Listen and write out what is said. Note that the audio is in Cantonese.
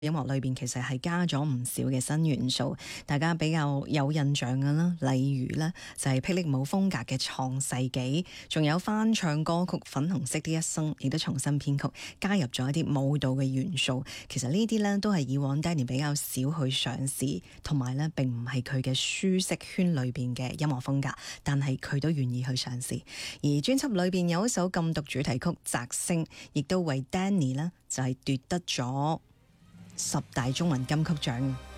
音樂裏邊其實係加咗唔少嘅新元素，大家比較有印象嘅啦，例如呢就係霹靂舞風格嘅創世紀，仲有翻唱歌曲《粉紅色的一生》，亦都重新編曲，加入咗一啲舞蹈嘅元素。其實呢啲呢都係以往 Danny 比較少去嘗試，同埋呢並唔係佢嘅舒適圈裏邊嘅音樂風格，但係佢都願意去嘗試。而專輯裏邊有一首禁毒主題曲《摘星》，亦都為 Danny 呢就係奪得咗10大中文金曲獎。